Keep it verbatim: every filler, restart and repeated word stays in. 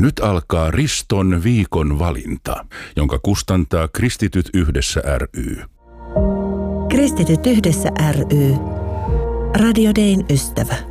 Nyt alkaa Riston viikon valinta, jonka kustantaa Kristityt yhdessä ry. Kristityt yhdessä ry. Radio Dayn ystävä.